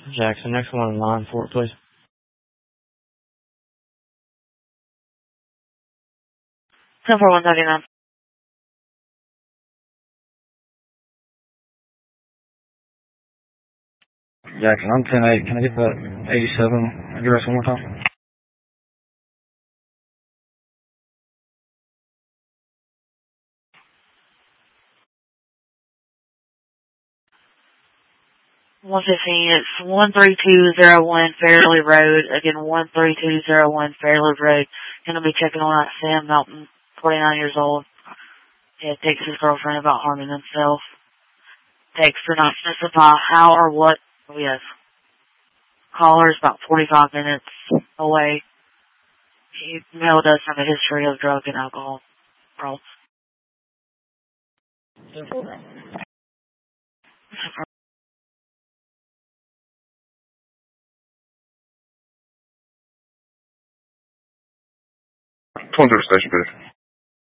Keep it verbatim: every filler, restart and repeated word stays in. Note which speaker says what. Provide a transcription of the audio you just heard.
Speaker 1: Jackson, next one in line for it, please.
Speaker 2: ten four one thirty-nine.
Speaker 1: Jackson, I'm ten eight. Can I get that eighty-seven address one more time?
Speaker 2: one fifteen, it's one three two zero one Fairley Road. Again, one three two zero one Fairley Road. Gonna be checking on that Sam Melton, twenty-nine years old. Yeah, takes his girlfriend about harming himself. Takes to not specify how or what. Oh, yes. Caller's about forty-five minutes away. He male does have a history of drug and alcohol problems.
Speaker 3: twenty-three station, please.